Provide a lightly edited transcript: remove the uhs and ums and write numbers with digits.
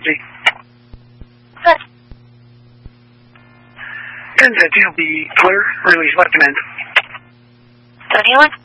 对。 Good. And that will be clear, release left command. 71.